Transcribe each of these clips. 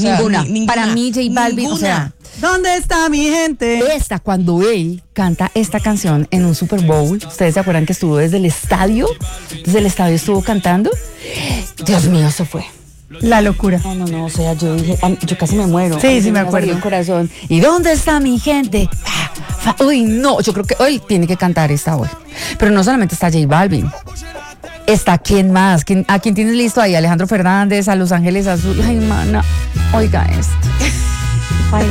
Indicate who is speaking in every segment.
Speaker 1: sea,
Speaker 2: ninguna.
Speaker 1: ninguna.
Speaker 2: Para mí, J Balvin,
Speaker 1: Ninguna.
Speaker 2: o sea,
Speaker 3: ¿Dónde está mi gente?
Speaker 2: cuando él canta esta canción en un Super Bowl, ¿ustedes se acuerdan que estuvo desde el estadio? Desde el estadio estuvo cantando. Dios mío, se fue.
Speaker 3: La locura.
Speaker 2: No, o sea, yo dije, yo casi me muero.
Speaker 3: Sí, sí me
Speaker 2: Me
Speaker 3: acuerdo.
Speaker 2: salió el corazón. ¿Y dónde está mi gente? Uy, no, yo creo que hoy tiene que cantar esta hoy. Pero no solamente está J Balvin. ¿Está quién más? ¿A quién tienes listo ahí? Alejandro Fernández, a Los Ángeles Azul. Ay, mana, oiga esto. Ay,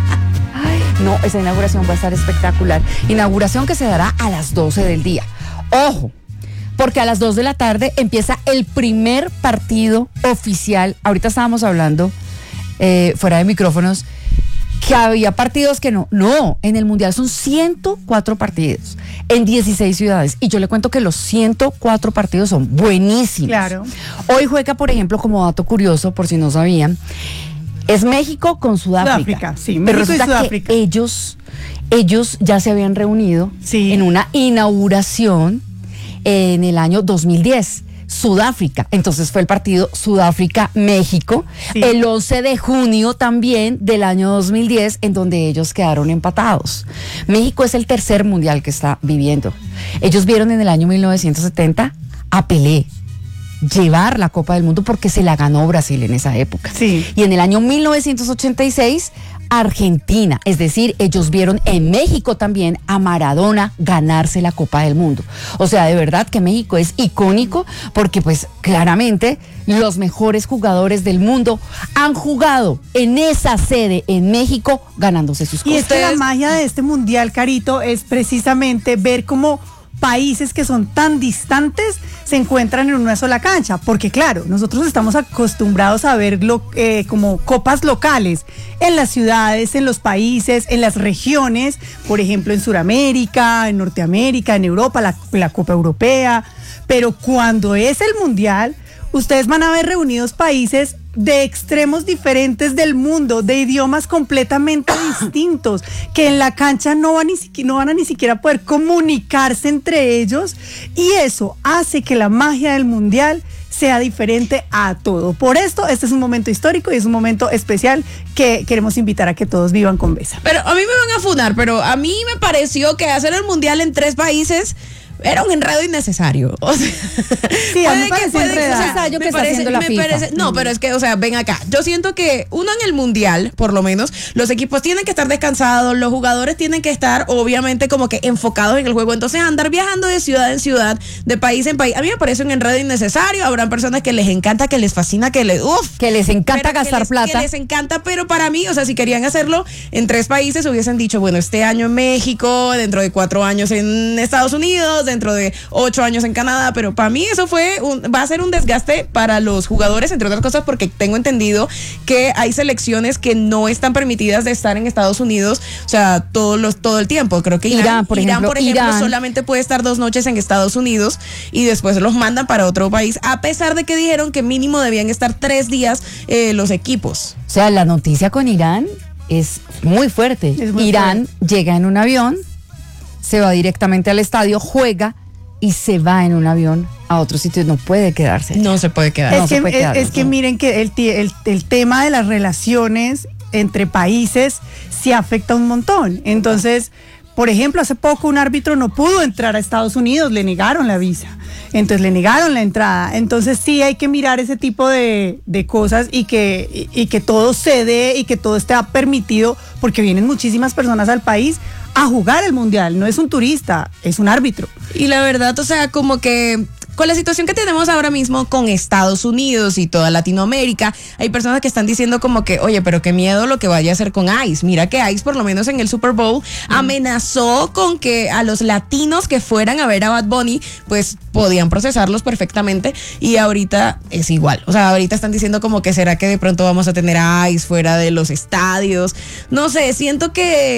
Speaker 2: no, esa inauguración va a estar espectacular. Inauguración que se dará a las 12 del día. Ojo, porque a las 2 de la tarde empieza el primer partido oficial. Ahorita estábamos hablando fuera de micrófonos que había partidos que no, en el Mundial son 104 partidos en 16 ciudades y yo le cuento que los 104 partidos son buenísimos.
Speaker 3: Claro.
Speaker 2: Hoy juega, por ejemplo, como dato curioso, por si no sabían, es México con Sudáfrica.
Speaker 3: Sudáfrica, sí,
Speaker 2: Pero
Speaker 3: México y
Speaker 2: resulta
Speaker 3: Sudáfrica.
Speaker 2: que ellos ya se habían reunido
Speaker 3: Sí.
Speaker 2: en una inauguración en el año 2010. Sudáfrica, entonces fue el partido Sudáfrica-México,
Speaker 3: Sí.
Speaker 2: el 11 de junio también del año 2010, en donde ellos quedaron empatados. México es el tercer mundial que está viviendo. Ellos vieron en el año 1970 a Pelé llevar la Copa del Mundo porque se la ganó Brasil en esa época.
Speaker 3: Sí.
Speaker 2: Y en el año 1986, Argentina, es decir, ellos vieron en México también a Maradona ganarse la Copa del Mundo. O sea, de verdad que México es icónico porque pues claramente los mejores jugadores del mundo han jugado en esa sede en México ganándose sus
Speaker 3: Y
Speaker 2: cosas.
Speaker 3: es que la magia de este mundial, Carito, es precisamente ver cómo países que son tan distantes se encuentran en una sola cancha, porque claro, nosotros estamos acostumbrados a ver como copas locales en las ciudades, en los países, en las regiones, por ejemplo en Sudamérica, en Norteamérica, en Europa, la Copa Europea, pero cuando es el mundial, ustedes van a ver reunidos países de extremos diferentes del mundo, de idiomas completamente distintos, que en la cancha no van a ni siquiera poder comunicarse entre ellos, y eso hace que la magia del mundial sea diferente a todo. Por esto, este es un momento histórico y es un momento especial que queremos invitar a que todos vivan con Besa.
Speaker 1: Pero a mí me van a funar, pero a mí me pareció que hacer el mundial en 3 países era un enredo innecesario. O sea,
Speaker 3: Sí, a mí me parece
Speaker 2: innecesario que está haciendo la FIFA.
Speaker 1: No, pero es que, o sea, ven acá. Yo siento que uno en el mundial, por lo menos, los equipos tienen que estar descansados, los jugadores tienen que estar, obviamente, como que enfocados en el juego. Entonces, andar viajando de ciudad en ciudad, de país en país, a mí me parece un enredo innecesario. Habrán personas que les encanta, que les fascina, que les
Speaker 2: encanta gastar plata.
Speaker 1: Que les encanta, pero para mí, o sea, si querían hacerlo en 3 países, hubiesen dicho, bueno, este año en México, dentro de 4 años en Estados Unidos, dentro de 8 años en Canadá, pero para mí eso va a ser un desgaste para los jugadores, entre otras cosas, porque tengo entendido que hay selecciones que no están permitidas de estar en Estados Unidos, o sea, todo el tiempo. Creo que Irán, por ejemplo, solamente puede estar 2 noches en Estados Unidos y después los mandan para otro país, a pesar de que dijeron que mínimo debían estar 3 días los equipos.
Speaker 2: O sea, la noticia con Irán es muy fuerte. Irán llega en un avión, se va directamente al estadio, juega y se va en un avión a otro sitio, no puede quedarse.
Speaker 1: No se puede quedar.
Speaker 3: Es que miren que el tema de las relaciones entre países sí afecta un montón. Entonces, por ejemplo, hace poco un árbitro no pudo entrar a Estados Unidos, le negaron la visa. Entonces le negaron la entrada. Entonces sí hay que mirar ese tipo de cosas y que todo se dé y que todo esté permitido, porque vienen muchísimas personas al país a jugar el mundial. No es un turista, es un árbitro.
Speaker 1: Y la verdad, o sea, como que con la situación que tenemos ahora mismo con Estados Unidos y toda Latinoamérica, hay personas que están diciendo como que, oye, pero qué miedo lo que vaya a hacer con ICE. Mira que ICE, por lo menos en el Super Bowl, amenazó con que a los latinos que fueran a ver a Bad Bunny, pues podían procesarlos perfectamente, y ahorita es igual. O sea, ahorita están diciendo como que será que de pronto vamos a tener a ICE fuera de los estadios. No sé, siento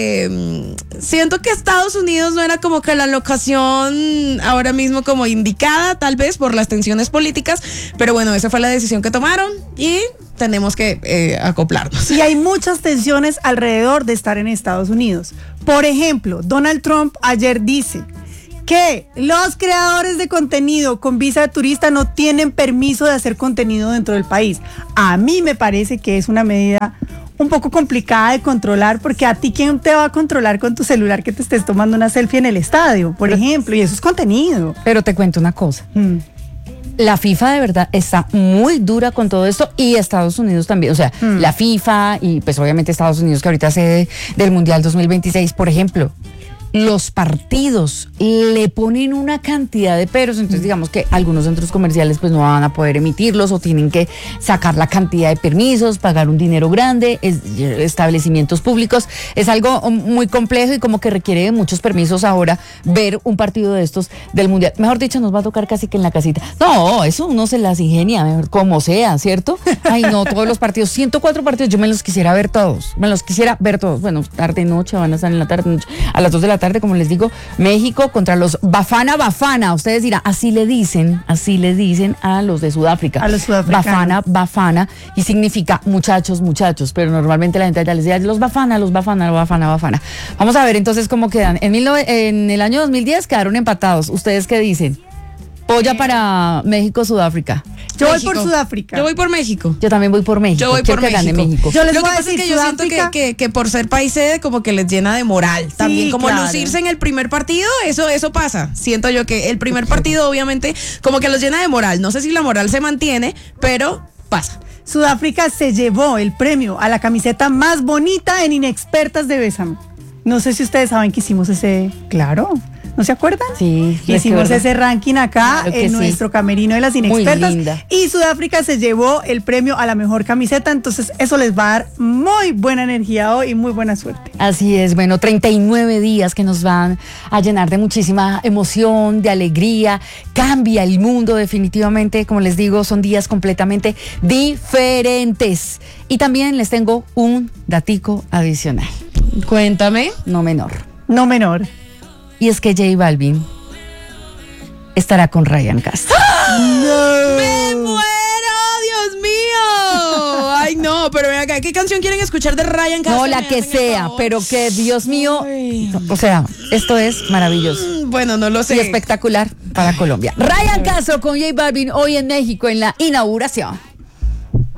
Speaker 1: que Estados Unidos no era como que la locación ahora mismo como indicada, tal vez por las tensiones políticas, pero bueno, esa fue la decisión que tomaron y tenemos que acoplarnos.
Speaker 3: Y hay muchas tensiones alrededor de estar en Estados Unidos. Por ejemplo, Donald Trump ayer dice que los creadores de contenido con visa de turista no tienen permiso de hacer contenido dentro del país. A mí me parece que es una medida un poco complicada de controlar, porque a ti, ¿quién te va a controlar con tu celular que te estés tomando una selfie en el estadio, por ejemplo? Y eso es contenido.
Speaker 2: Pero te cuento una cosa. La FIFA de verdad está muy dura con todo esto, y Estados Unidos también. O sea, la FIFA y pues obviamente Estados Unidos, que ahorita es sede del Mundial 2026, por ejemplo. Los partidos le ponen una cantidad de peros, entonces digamos que algunos centros comerciales pues no van a poder emitirlos, o tienen que sacar la cantidad de permisos, pagar un dinero grande, establecimientos públicos. Es algo muy complejo y como que requiere de muchos permisos ahora ver un partido de estos del Mundial. Mejor dicho, nos va a tocar casi que en la casita. No, eso uno se las ingenia, mejor, como sea, ¿cierto? Ay, no, todos los partidos, 104 partidos, yo me los quisiera ver todos. Bueno, tarde, noche, van a estar en la tarde, noche, a las 2 de la tarde, como les digo, México contra los Bafana. Ustedes dirán, así le dicen a los de Sudáfrica.
Speaker 3: A los sudafricanos.
Speaker 2: Bafana, y significa muchachos, pero normalmente la gente ya les dice los Bafana. Vamos a ver entonces cómo quedan. En el año 2010 quedaron empatados. ¿Ustedes qué dicen? Polla para México, Sudáfrica.
Speaker 3: Yo voy por Sudáfrica.
Speaker 1: Yo voy por México.
Speaker 2: Yo también voy por México.
Speaker 1: Yo voy por
Speaker 2: México.
Speaker 1: México.
Speaker 3: Yo les
Speaker 1: Lo
Speaker 3: voy
Speaker 1: que
Speaker 3: a
Speaker 1: pasa es
Speaker 3: decir,
Speaker 1: que yo siento que por ser país sede como que les llena de moral. También como
Speaker 3: claro.
Speaker 1: lucirse en el primer partido, eso pasa. Siento yo que el primer partido obviamente como que los llena de moral. No sé si la moral se mantiene, pero pasa.
Speaker 3: Sudáfrica se llevó el premio a la camiseta más bonita en Inexpertas de Bésame. No sé si ustedes saben que hicimos ese... Claro. ¿No se acuerdan?
Speaker 2: Sí.
Speaker 3: Hicimos
Speaker 2: recuerdo.
Speaker 3: ese ranking acá
Speaker 2: Claro que
Speaker 3: en
Speaker 2: sí.
Speaker 3: nuestro camerino de las Inexpertas.
Speaker 2: Muy linda.
Speaker 3: Y Sudáfrica se llevó el premio a la mejor camiseta. Entonces eso les va a dar muy buena energía hoy y muy buena suerte.
Speaker 2: Así es, bueno, 39 días que nos van a llenar de muchísima emoción, de alegría. Cambia el mundo definitivamente, como les digo, son días completamente diferentes. Y también les tengo un datico adicional,
Speaker 1: Cuéntame.
Speaker 2: no menor.
Speaker 3: No menor.
Speaker 2: Y es que J Balvin estará con Ryan Castro.
Speaker 1: ¡Me muero, Dios mío! Ay, no, pero ven acá, ¿qué canción quieren escuchar de Ryan Castro?
Speaker 2: No, la
Speaker 1: Me
Speaker 2: que
Speaker 1: hacen el
Speaker 2: sea,
Speaker 1: favor.
Speaker 2: pero que Dios mío,
Speaker 1: Ay.
Speaker 2: o sea, esto es maravilloso
Speaker 1: Bueno, no lo sé.
Speaker 2: y espectacular para Colombia. Ryan Castro con J Balvin hoy en México en la inauguración.